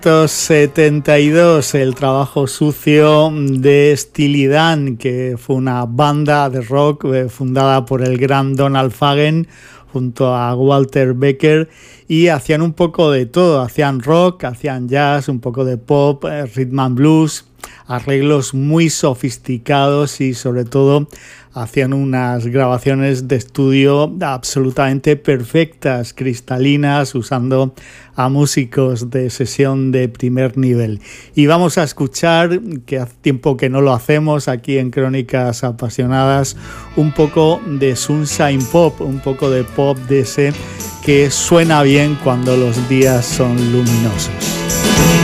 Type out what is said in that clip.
1972, el trabajo sucio de Steely Dan, que fue una banda de rock fundada por el gran Donald Fagen junto a Walter Becker, y hacían un poco de todo, hacían rock, hacían jazz, un poco de pop, rhythm and blues, arreglos muy sofisticados y sobre todo hacían unas grabaciones de estudio absolutamente perfectas, cristalinas, usando a músicos de sesión de primer nivel. Y vamos a escuchar, que hace tiempo que no lo hacemos aquí en Crónicas Apasionadas, un poco de Sunshine Pop, un poco de pop de ese que suena bien cuando los días son luminosos.